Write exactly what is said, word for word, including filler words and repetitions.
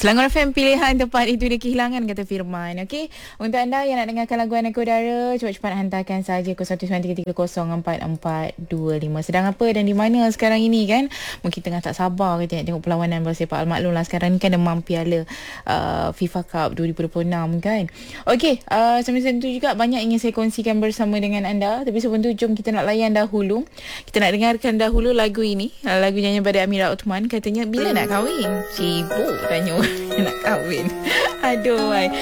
Selangor F M, pilihan tepat itu dia kehilangan, kata Firman. Okey, untuk anda yang nak dengarkan lagu Anak Udara, cepat-cepat hantarkan saja ke satu sembilan tiga tiga kosong empat empat dua lima. Sedang apa dan di mana sekarang ini kan? Mungkin tengah tak sabar kita nak tengok perlawanan bola sepak. Al-maklum lah sekarang ni kan demam piala uh, FIFA Cup dua ribu dua puluh enam kan. Okey, uh, sambil tu juga banyak ingin saya kongsikan bersama dengan anda. Tapi sebelum tu jom kita nak layan dahulu. Kita nak dengarkan dahulu lagu ini. Uh, lagu nyanyi pada Amira Uthman. Katanya bila nak kahwin? Sibuk tanya nak kahwin. Aduh, ay.